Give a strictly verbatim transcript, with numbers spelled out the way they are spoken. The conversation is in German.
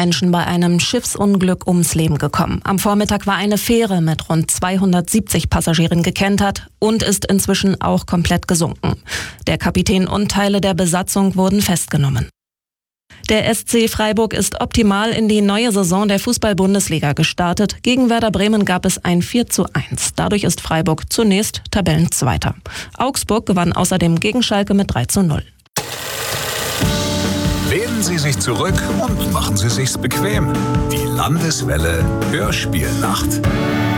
Menschen bei einem Schiffsunglück ums Leben gekommen. Am Vormittag war eine Fähre mit rund zweihundertsiebzig Passagieren gekentert und ist inzwischen auch komplett gesunken. Der Kapitän und Teile der Besatzung wurden festgenommen. Der S C Freiburg ist optimal in die neue Saison der Fußball-Bundesliga gestartet. Gegen Werder Bremen gab es ein vier zu eins. Dadurch ist Freiburg zunächst Tabellenzweiter. Augsburg gewann außerdem gegen Schalke mit drei zu null. Lehnen Sie sich zurück und machen Sie sich's bequem. Die Landeswelle Hörspielnacht.